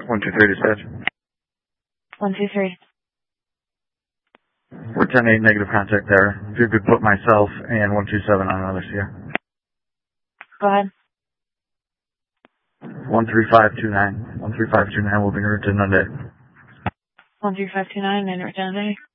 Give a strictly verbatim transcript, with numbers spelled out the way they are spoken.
one two three dispatch. one two three. We're ten eight negative contact there. If you could put myself and one two seven on another C R. Go ahead. one three five two nine. one three five two nine will be route to Nunde. one three five two nine, and route to Nunde.